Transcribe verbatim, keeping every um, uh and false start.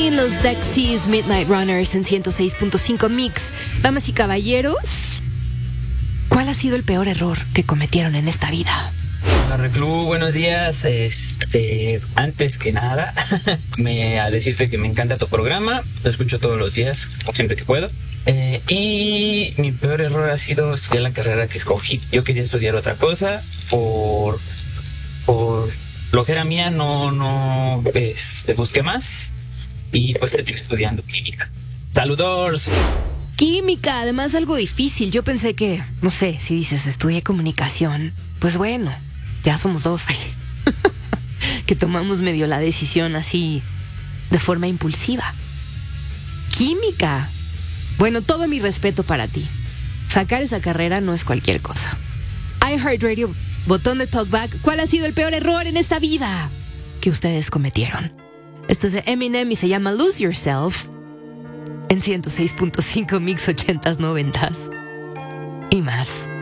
Queen, los Dexys, Midnight Runners en ciento seis punto cinco Mix. Damas y caballeros, ¿cuál ha sido el peor error que cometieron en esta vida? Hola Reclu, buenos días. Este, antes que nada, me a decirte que me encanta tu programa, lo escucho todos los días, como siempre que puedo. Eh, y mi peor error ha sido estudiar la carrera que escogí. Yo quería estudiar otra cosa, por, por flojera mía no, no este, busqué más y pues terminé estudiando química. ¡Saludos! Química, además algo difícil. Yo pensé que, no sé, si dices estudié comunicación, pues bueno, ya somos dos. Ay, que tomamos medio la decisión así, de forma impulsiva. Química. Bueno, todo mi respeto para ti. Sacar esa carrera no es cualquier cosa. iHeartRadio, botón de talkback. ¿Cuál ha sido el peor error en esta vida que ustedes cometieron? Esto es de Eminem y se llama Lose Yourself en ciento seis punto cinco Mix ochentas, noventas y más.